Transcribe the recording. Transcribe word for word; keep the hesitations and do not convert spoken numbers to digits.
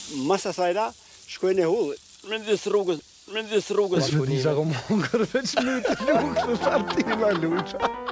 massa saira, shkojnë e hullë, me disë rrugës, me disë rrugës. Është vetë nisha ko mongër, veç në të lukë, në shartina luqa.